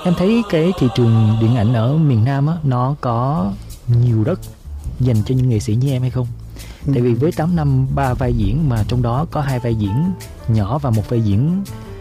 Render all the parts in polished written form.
Em thấy cái thị trường điện ảnh ở miền Nam á, nó có nhiều đất dành cho những nghệ sĩ như em hay không? Tại vì với 8 năm 3 vai diễn mà trong đó có 2 vai diễn nhỏ và một vai diễn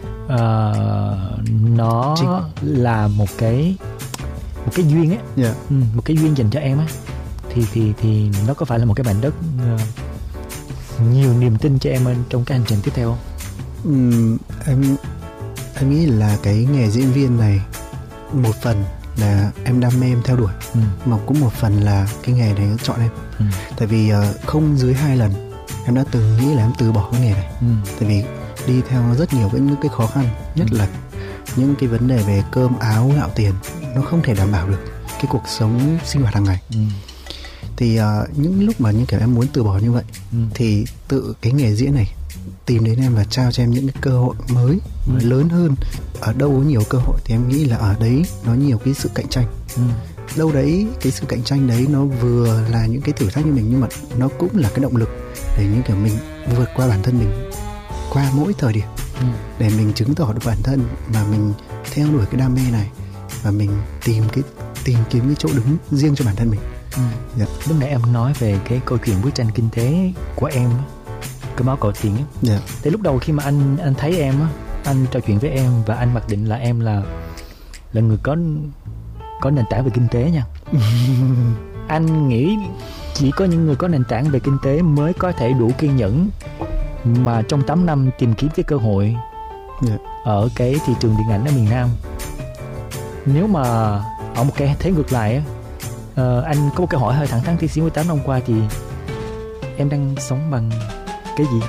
nó là một cái duyên á. Một cái duyên dành cho em á, thì nó có phải là một cái mảnh đất nhiều niềm tin cho em trong cái hành trình tiếp theo không? Em nghĩ là cái nghề diễn viên này một phần là em đam mê, em theo đuổi, mà cũng một phần là cái nghề này nó chọn em. Tại vì không dưới 2 lần em đã từng nghĩ là em từ bỏ cái nghề này. Tại vì đi theo rất nhiều những cái khó khăn, nhất là những cái vấn đề về cơm áo gạo tiền, nó không thể đảm bảo được cái cuộc sống sinh hoạt hàng ngày. Thì những lúc mà như kiểu em muốn từ bỏ như vậy, thì tự cái nghề diễn này tìm đến em và trao cho em những cái cơ hội mới, lớn hơn. Ở đâu có nhiều cơ hội thì em nghĩ là ở đấy nó nhiều cái sự cạnh tranh. Đâu đấy cái sự cạnh tranh đấy nó vừa là những cái thử thách như mình, nhưng mà nó cũng là cái động lực để những kiểu mình vượt qua bản thân mình qua mỗi thời điểm, để mình chứng tỏ được bản thân mà mình theo đuổi cái đam mê này, và mình tìm kiếm cái chỗ đứng riêng cho bản thân mình. Lúc nãy em nói về cái câu chuyện bức tranh kinh tế của em, Cơm Áo Gạo Tiền á. Thì lúc đầu khi mà anh thấy em á, anh trò chuyện với em và anh mặc định là em là người có nền tảng về kinh tế nha. Anh nghĩ chỉ có những người có nền tảng về kinh tế mới có thể đủ kiên nhẫn mà trong 8 năm tìm kiếm cái cơ hội ở cái thị trường điện ảnh ở miền Nam. Nếu mà ở một cái thế ngược lại á, anh có một câu hỏi hơi thẳng thắn tí xíu, 8 năm qua thì em đang sống bằng cái gì?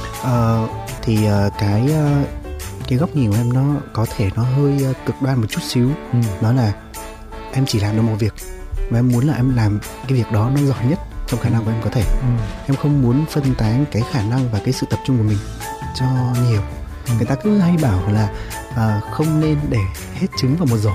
Cái góc nhìn của em nó có thể nó hơi cực đoan một chút xíu. Đó là em chỉ làm được một việc và em muốn là em làm cái việc đó nó giỏi nhất trong khả năng của em có thể. Em không muốn phân tán cái khả năng và cái sự tập trung của mình cho nhiều. Người ta cứ hay bảo là không nên để hết trứng vào một giỏ.